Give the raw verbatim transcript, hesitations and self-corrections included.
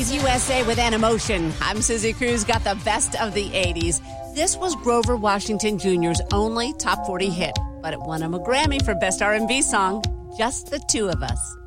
eighties U S A with An Emotion. I'm Susie Cruz, got the best of the eighties. This was Grover Washington Junior's only top forty hit, but it won him a Grammy for Best R and B Song, Just the Two of Us.